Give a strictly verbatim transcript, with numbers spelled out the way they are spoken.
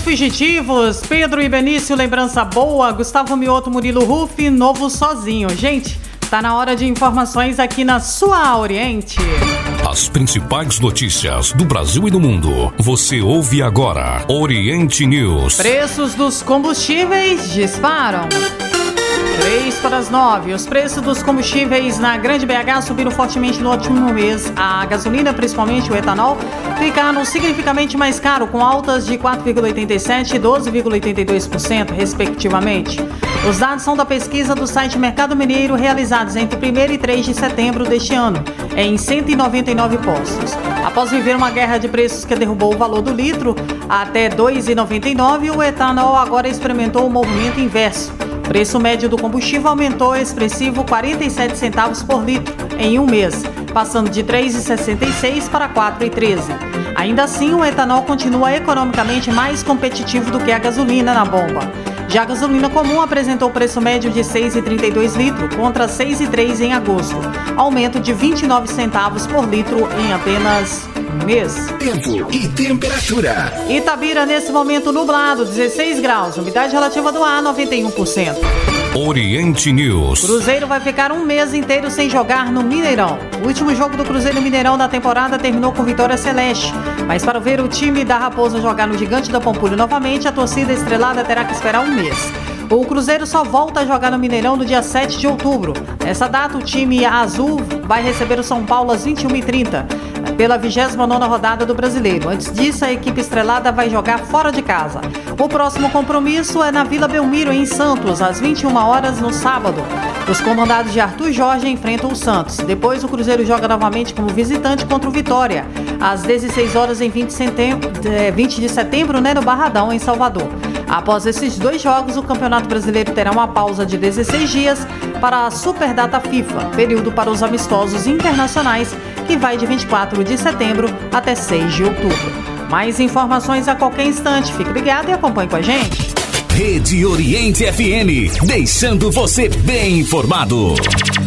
Fugitivos, Pedro e Benício, lembrança boa, Gustavo Mioto, Murilo Ruff, novo sozinho. Gente, tá na hora de informações aqui na sua Oriente. As principais notícias do Brasil e do mundo, você ouve agora. Oriente News. Preços dos combustíveis disparam. Três para as nove. Os preços dos combustíveis na Grande B H subiram fortemente no último mês. A gasolina, principalmente o etanol, ficaram significativamente mais caro, com altas de quatro vírgula oitenta e sete por cento e doze vírgula oitenta e dois por cento, respectivamente. Os dados são da pesquisa do site Mercado Mineiro, realizados entre primeiro e três de setembro deste ano, em cento e noventa e nove postos. Após viver uma guerra de preços que derrubou o valor do litro até dois reais e noventa e nove centavos, o etanol agora experimentou um movimento inverso. O preço médio do combustível aumentou expressivo quarenta e sete centavos por litro em um mês, passando de três reais e sessenta e seis centavos para quatro reais e treze centavos. Ainda assim, o etanol continua economicamente mais competitivo do que a gasolina na bomba. Já a gasolina comum apresentou preço médio de seis reais e trinta e dois centavos litro contra seis reais e três centavos em agosto, aumento de vinte e nove centavos por litro em apenas um mês. Tempo e temperatura. Itabira, nesse momento nublado, dezesseis graus, umidade relativa do ar noventa e um por cento. Oriente News. Cruzeiro vai ficar um mês inteiro sem jogar no Mineirão. O último jogo do Cruzeiro no Mineirão da temporada terminou com vitória celeste. Mas para ver o time da Raposa jogar no Gigante da Pampulha novamente, a torcida estrelada terá que esperar um mês. O Cruzeiro só volta a jogar no Mineirão no dia sete de outubro. Nessa data, o time azul vai receber o São Paulo às vinte e uma e trinta, pela vigésima nona rodada do Brasileiro. Antes disso, a equipe estrelada vai jogar fora de casa. O próximo compromisso é na Vila Belmiro, em Santos, às vinte e uma horas no sábado. Os comandados de Arthur Jorge enfrentam o Santos. Depois, o Cruzeiro joga novamente como visitante contra o Vitória, às dezesseis horas em vinte de setembro, vinte de setembro, né, no Barradão, em Salvador. Após esses dois jogos, o Campeonato Brasileiro terá uma pausa de dezesseis dias para a Superdata FIFA, período para os amistosos internacionais, que vai de vinte e quatro de setembro até seis de outubro. Mais informações a qualquer instante. Fique ligado e acompanhe com a gente. Rede Oriente F M, deixando você bem informado.